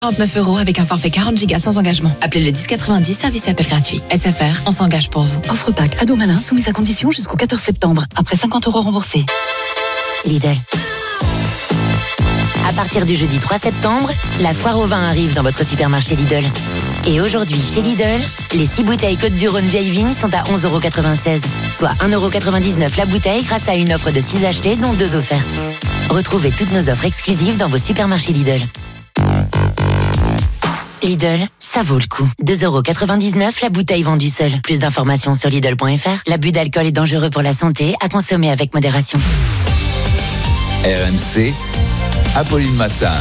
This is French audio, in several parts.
€49 avec un forfait 40 Go sans engagement. Appelez le 1090, service appel gratuit. SFR, on s'engage pour vous. Offre pack ado malin soumise à condition jusqu'au 14 septembre. Après 50 € remboursés. Lidl. À partir du jeudi 3 septembre, la foire au vin arrive dans votre supermarché Lidl. Et aujourd'hui, chez Lidl, les 6 bouteilles Côtes-du-Rhône vieille vigne sont à 11,96 €, soit 1,99 € la bouteille grâce à une offre de 6 achetés, dont 2 offertes. Retrouvez toutes nos offres exclusives dans vos supermarchés Lidl. Lidl, ça vaut le coup. 2,99 € la bouteille vendue seule. Plus d'informations sur Lidl.fr. L'abus d'alcool est dangereux pour la santé, à consommer avec modération. RMC, Apolline Matin.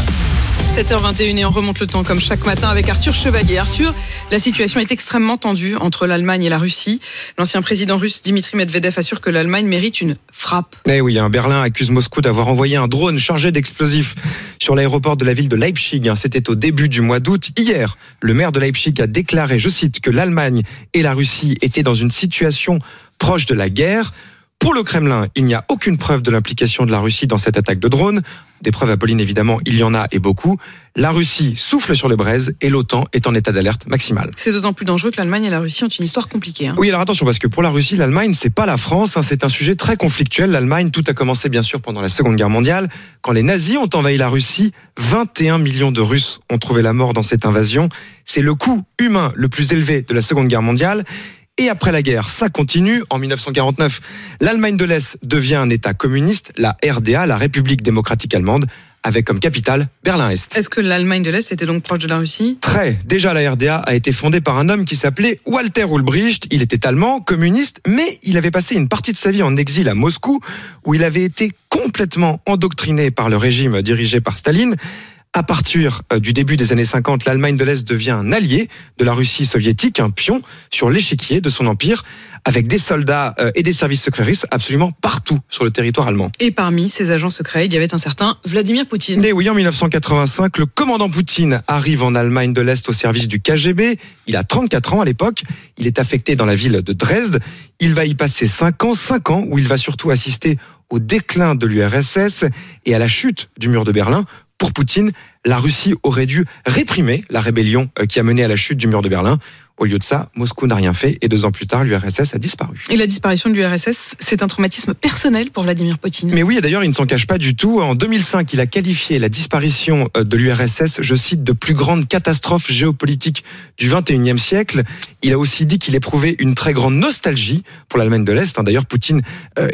7h21 et on remonte le temps comme chaque matin avec Arthur Chevalier. Arthur, la situation est extrêmement tendue entre l'Allemagne et la Russie. L'ancien président russe Dimitri Medvedev assure que l'Allemagne mérite une frappe. Eh oui, Berlin accuse Moscou d'avoir envoyé un drone chargé d'explosifs sur l'aéroport de la ville de Leipzig. C'était au début du mois d'août. Hier, le maire de Leipzig a déclaré, je cite, que l'Allemagne et la Russie étaient dans une situation proche de la guerre. Pour le Kremlin, il n'y a aucune preuve de l'implication de la Russie dans cette attaque de drone. Des preuves, Apolline, évidemment, il y en a et beaucoup. La Russie souffle sur les braises et l'OTAN est en état d'alerte maximale. C'est d'autant plus dangereux que l'Allemagne et la Russie ont une histoire compliquée. Oui, alors attention, parce que pour la Russie, l'Allemagne, c'est pas la France. C'est un sujet très conflictuel. L'Allemagne, tout a commencé bien sûr pendant la Seconde Guerre mondiale. Quand les nazis ont envahi la Russie, 21 millions de Russes ont trouvé la mort dans cette invasion. C'est le coût humain le plus élevé de la Seconde Guerre mondiale. Et après la guerre, ça continue. En 1949, l'Allemagne de l'Est devient un État communiste, la RDA, la République démocratique allemande, avec comme capitale Berlin-Est. Est-ce que l'Allemagne de l'Est était donc proche de la Russie ? Très. Déjà, la RDA a été fondée par un homme qui s'appelait Walter Ulbricht. Il était allemand, communiste, mais il avait passé une partie de sa vie en exil à Moscou, où il avait été complètement endoctriné par le régime dirigé par Staline. À partir du début des années 50, l'Allemagne de l'Est devient un allié de la Russie soviétique, un pion sur l'échiquier de son empire, avec des soldats et des services secrets russes absolument partout sur le territoire allemand. Et parmi ces agents secrets, il y avait un certain Vladimir Poutine. Et oui, en 1985, le commandant Poutine arrive en Allemagne de l'Est au service du KGB. Il a 34 ans à l'époque. Il est affecté dans la ville de Dresde. Il va y passer 5 ans où il va surtout assister au déclin de l'URSS et à la chute du mur de Berlin. Pour Poutine, la Russie aurait dû réprimer la rébellion qui a mené à la chute du mur de Berlin. Au lieu de ça, Moscou n'a rien fait et 2 ans plus tard, l'URSS a disparu. Et la disparition de l'URSS, c'est un traumatisme personnel pour Vladimir Poutine. Mais oui, et d'ailleurs, il ne s'en cache pas du tout. En 2005, il a qualifié la disparition de l'URSS, je cite, de plus grande catastrophe géopolitique du 21e siècle. Il a aussi dit qu'il éprouvait une très grande nostalgie pour l'Allemagne de l'Est. D'ailleurs, Poutine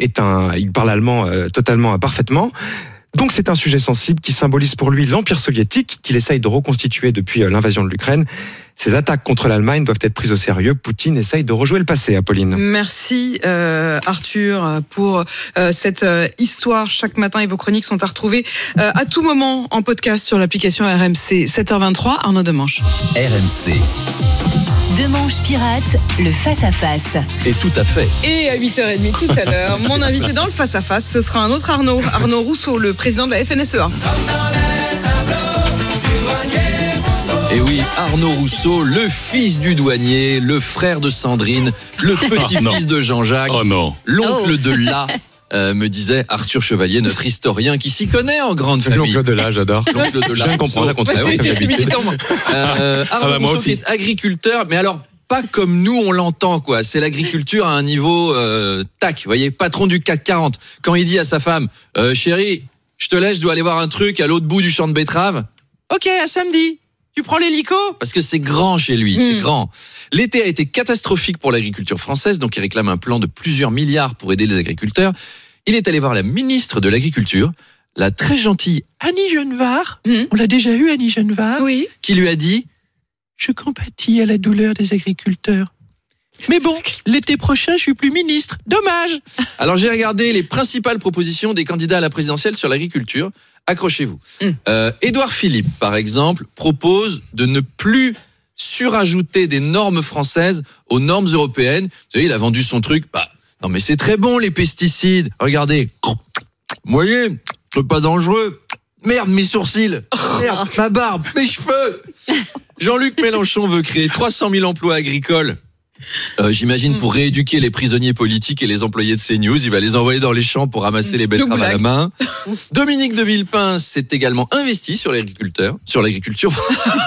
il parle allemand totalement parfaitement. Donc c'est un sujet sensible qui symbolise pour lui l'Empire soviétique qu'il essaye de reconstituer depuis l'invasion de l'Ukraine. Ces attaques contre l'Allemagne doivent être prises au sérieux. Poutine essaye de rejouer le passé, Apolline. Merci Arthur pour cette histoire chaque matin et vos chroniques sont à retrouver à tout moment en podcast sur l'application RMC. 7h23, Arnaud Demanche. RMC. Demanche pirate, le face-à-face. Et tout à fait. Et à 8h30 tout à l'heure, mon invité dans le face-à-face, ce sera un autre Arnaud Rousseau, le président de la FNSEA. Et oui, Arnaud Rousseau, le fils du douanier, le frère de Sandrine, le petit-fils de Jean-Jacques, l'oncle de La. Me disait Arthur Chevalier, notre historien qui s'y connaît en grande famille. L'oncle de La, j'adore. L'oncle de La. Je viens de comprendre la contraction. Arnaud Rousseau qui est agriculteur, mais alors pas comme nous on l'entend quoi. C'est l'agriculture à un niveau tac, vous voyez, patron du CAC 40. Quand il dit à sa femme, chérie, je te laisse, je dois aller voir un truc à l'autre bout du champ de betteraves. Ok, à samedi. Tu prends l'hélico ? Parce que c'est grand chez lui, c'est grand. L'été a été catastrophique pour l'agriculture française, donc il réclame un plan de plusieurs milliards pour aider les agriculteurs. Il est allé voir la ministre de l'Agriculture, la très gentille Annie Genevard. On l'a déjà eu, Annie Genevard. Oui. Qui lui a dit « Je compatis à la douleur des agriculteurs. Mais bon, l'été prochain, je suis plus ministre. Dommage !» Alors j'ai regardé les principales propositions des candidats à la présidentielle sur l'agriculture. Accrochez-vous. Édouard Philippe, par exemple, propose de ne plus surajouter des normes françaises aux normes européennes. Vous savez, il a vendu son truc. Non mais c'est très bon les pesticides. Regardez. Vous voyez, c'est pas dangereux. Merde, mes sourcils. Merde, ma barbe, mes cheveux. Jean-Luc Mélenchon veut créer 300 000 emplois agricoles. J'imagine pour rééduquer les prisonniers politiques et les employés de CNews, il va les envoyer dans les champs pour ramasser les betteraves à la main. Dominique de Villepin s'est également investi sur l'agriculture.